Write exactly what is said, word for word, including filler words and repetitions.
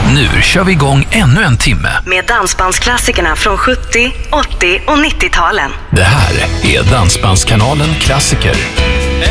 Nu kör vi igång ännu en timme med dansbandsklassikerna från sjuttio, åttio och nittio-talen. Det här är Dansbandskanalen Klassiker.